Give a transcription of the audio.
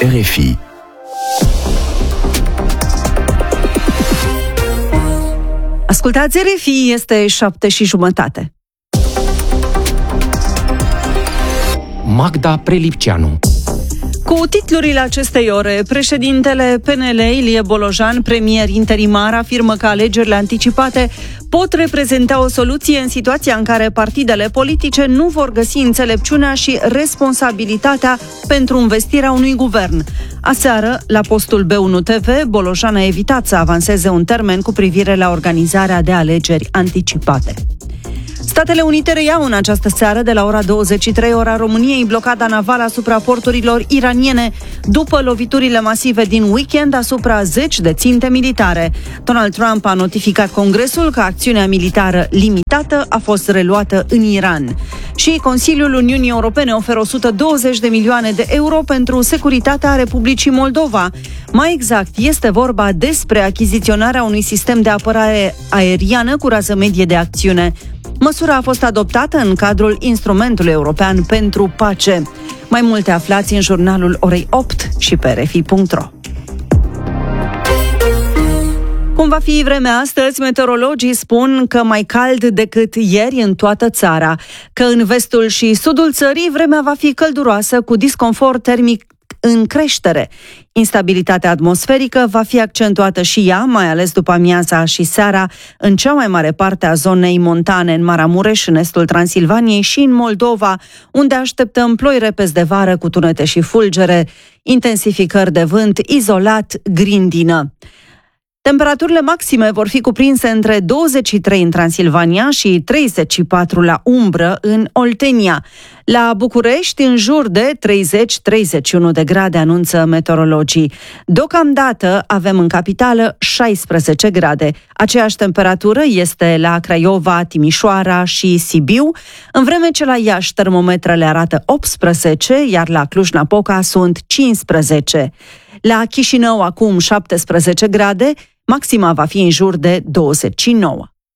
RFI. Ascultați RFI, este 7:30. Magda Prelipceanu. Cu titlurile acestei ore, președintele PNL, Ilie Bolojan, premier interimar, afirmă că alegerile anticipate pot reprezenta o soluție în situația în care partidele politice nu vor găsi înțelepciunea și responsabilitatea pentru învestirea unui guvern. Aseară, la postul B1 TV, Bolojan a evitat să avanseze un termen cu privire la organizarea de alegeri anticipate. Statele Unite reiau în această seară de la ora 23, ora României, blocada navală asupra porturilor iraniene după loviturile masive din weekend asupra 10 de ținte militare. Donald Trump a notificat Congresul că acțiunea militară limitată a fost reluată în Iran. Și Consiliul Uniunii Europene oferă 120 de milioane de euro pentru securitatea Republicii Moldova. Mai exact, este vorba despre achiziționarea unui sistem de apărare aeriană cu rază medie de acțiune. Măsura a fost adoptată în cadrul Instrumentului European pentru Pace. Mai multe aflați în jurnalul orei 8 și pe rfi.ro. Cum va fi vremea astăzi, meteorologii spun că mai cald decât ieri în toată țara, că în vestul și sudul țării vremea va fi călduroasă cu disconfort termic în creștere. Instabilitatea atmosferică va fi accentuată și ea, mai ales după amiaza și seara, în cea mai mare parte a zonei montane, în Maramureș, în estul Transilvaniei și în Moldova, unde așteptăm ploi repezi de vară cu tunete și fulgere, intensificări de vânt, izolat, grindină. Temperaturile maxime vor fi cuprinse între 23 în Transilvania și 34 la umbră în Oltenia. La București, în jur de 30-31 de grade, anunță meteorologii. Deocamdată avem în capitală 16 grade. Aceeași temperatură este la Craiova, Timișoara și Sibiu, în vreme ce la Iași termometrele arată 18, iar la Cluj-Napoca sunt 15. La Chișinău acum 17 grade, maxima va fi în jur de 29.